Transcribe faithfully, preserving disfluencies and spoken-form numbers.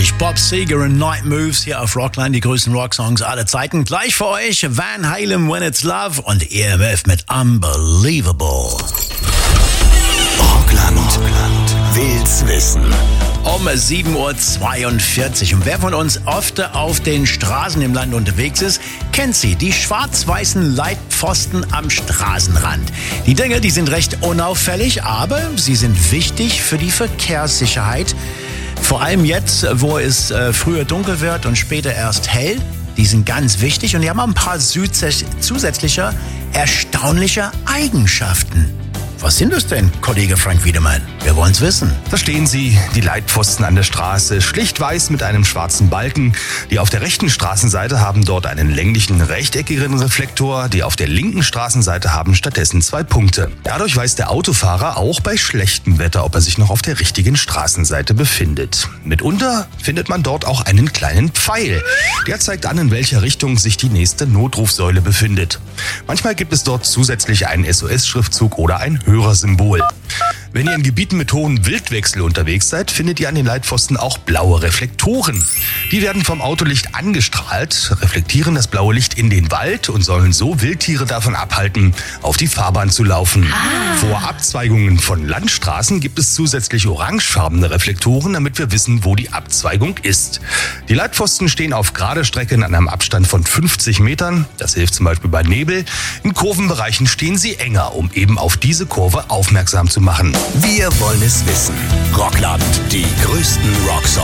Bob Seger und Night Moves hier auf Rockland, die größten Rocksongs aller Zeiten. Gleich für euch Van Halen, When It's Love und E M F mit Unbelievable. Rockland, Rockland will's wissen. Um sieben Uhr zweiundvierzig. Und wer von uns oft auf den Straßen im Land unterwegs ist, kennt sie, die schwarz-weißen Leitpfosten am Straßenrand. Die Dinge, die sind recht unauffällig, aber sie sind wichtig für die Verkehrssicherheit. Vor allem jetzt, wo es äh, früher dunkel wird und später erst hell. Die sind ganz wichtig und die haben ein paar zusätzliche, erstaunliche Eigenschaften. Was sind das denn, Kollege Frank Wiedemann? Wir wollen's wissen. Da stehen sie, die Leitpfosten an der Straße, schlicht weiß mit einem schwarzen Balken. Die auf der rechten Straßenseite haben dort einen länglichen, rechteckigen Reflektor. Die auf der linken Straßenseite haben stattdessen zwei Punkte. Dadurch weiß der Autofahrer auch bei schlechtem Wetter, ob er sich noch auf der richtigen Straßenseite befindet. Mitunter findet man dort auch einen kleinen Pfeil. Der zeigt an, in welcher Richtung sich die nächste Notrufsäule befindet. Manchmal gibt es dort zusätzlich einen S O S-Schriftzug oder ein Hörersymbol. Wenn ihr in Gebieten mit hohem Wildwechsel unterwegs seid, findet ihr an den Leitpfosten auch blaue Reflektoren. Die werden vom Autolicht angestrahlt, reflektieren das blaue Licht in den Wald und sollen so Wildtiere davon abhalten, auf die Fahrbahn zu laufen. Ah. Vor Abzweigungen von Landstraßen gibt es zusätzlich orangefarbene Reflektoren, damit wir wissen, wo die Abzweigung ist. Die Leitpfosten stehen auf gerade Strecken an einem Abstand von fünfzig Metern. Das hilft zum Beispiel bei Nebel. In Kurvenbereichen stehen sie enger, um eben auf diese Kurve aufmerksam zu machen. Wir wollen es wissen. Rockland, die größten Rocksongs.